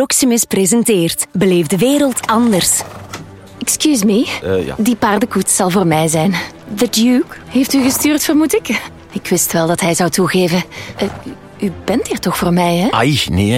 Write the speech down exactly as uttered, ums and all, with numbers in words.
Proximus presenteert Beleef de wereld anders. Excuse me, Uh, ja. die paardenkoets zal voor mij zijn. The Duke heeft u gestuurd, vermoed ik? Ik wist wel dat hij zou toegeven. Uh, u, u bent hier toch voor mij, hè? Ai, nee.